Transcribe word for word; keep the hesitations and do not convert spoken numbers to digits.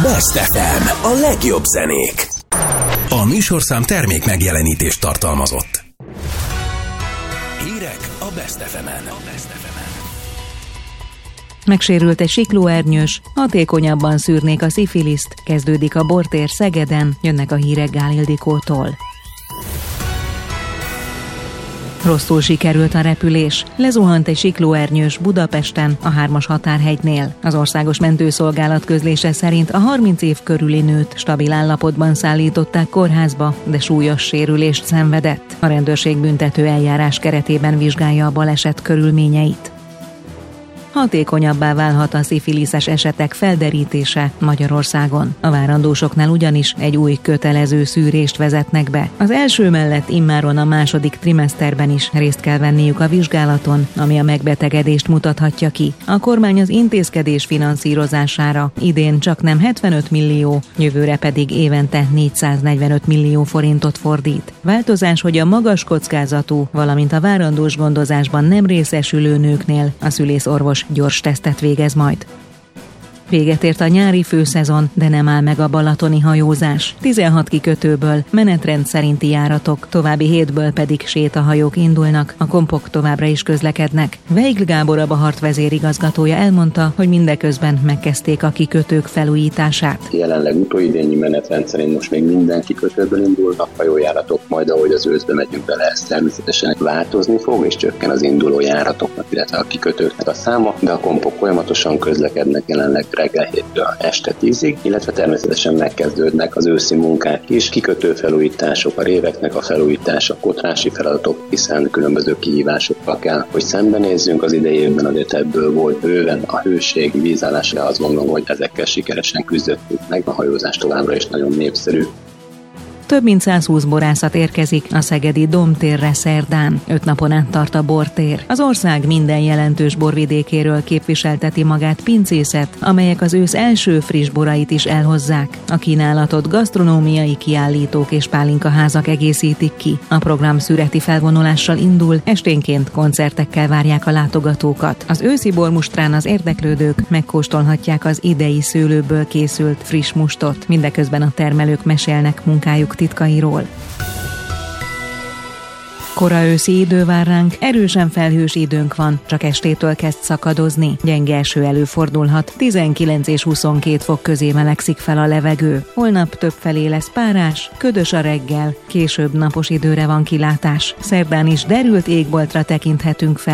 Best ef em, a legjobb zenék. A műsorszám termék megjelenítést tartalmazott. Hírek a Best ef emen. Megsérült egy siklóernyős, hatékonyabban szűrnék a szifiliszt, kezdődik a bortér Szegeden, jönnek a hírek Gál Ildikótól. Rosszul sikerült a repülés. Lezuhant egy siklóernyős Budapesten, a hármas határhegynél. Az Országos Mentőszolgálat közlése szerint a harminc év körüli nőt stabil állapotban szállították kórházba, de súlyos sérülést szenvedett. A rendőrség büntető eljárás keretében vizsgálja a baleset körülményeit. Hatékonyabbá válhat a szifiliszes esetek felderítése Magyarországon. A várandósoknál ugyanis egy új kötelező szűrést vezetnek be. Az első mellett immáron a második trimeszterben is részt kell venniük a vizsgálaton, ami a megbetegedést mutathatja ki. A kormány az intézkedés finanszírozására idén csaknem hetvenöt millió, jövőre pedig évente négyszáznegyvenöt millió forintot fordít. Változás, hogy a magas kockázatú, valamint a várandós gondozásban nem részesülő nőknél a szülészorvos gyors tesztet végez majd. Véget ért a nyári főszezon, de nem áll meg a balatoni hajózás. tizenhat kikötőből menetrend szerinti járatok, további hétből pedig sétahajók indulnak, a kompok továbbra is közlekednek. Veigl Gábor, a Bahart vezérigazgatója elmondta, hogy mindeközben megkezdték a kikötők felújítását. Jelenleg utóidényi menetrend szerint most még minden kikötőből indulnak hajójáratok, majd ahogy az őszbe megyünk bele, ez természetesen változni fog, és csökken az induló járatoknak, illetve a kikötőknek a száma, de a kompok folyamatosan közlekednek jelenleg reggel héttől este tízig, illetve természetesen megkezdődnek az őszi munkák is, kikötő felújítások, a réveknek a felújítása, kotrási feladatok, hiszen különböző kihívásokkal kell, hogy szembenézzünk az idei évben, azért ebből volt bőven a hőség, vízállásra, azt gondolom, hogy ezekkel sikeresen küzdöttük meg, a hajózás továbbra is nagyon népszerű. Több mint százhúsz borászat érkezik a szegedi Domtérre szerdán. Öt napon át tart a bortér. Az ország minden jelentős borvidékéről képviselteti magát pincészet, amelyek az ősz első friss borait is elhozzák. A kínálatot gasztronómiai kiállítók és pálinkaházak egészítik ki. A program szüreti felvonulással indul, esténként koncertekkel várják a látogatókat. Az őszi bormustrán az érdeklődők megkóstolhatják az idei szőlőből készült friss mustot. Mindeközben a termelők mesélnek munkájuk titkairól. Kora őszi idő vár ránk, erősen felhős időnk van, csak estétől kezd szakadozni. Gyenge eső előfordulhat, tizenkilenc és huszonkét fok közé melegszik fel a levegő. Holnap többfelé lesz párás, ködös a reggel, később napos időre van kilátás. Szerdán is derült égboltra tekinthetünk fel.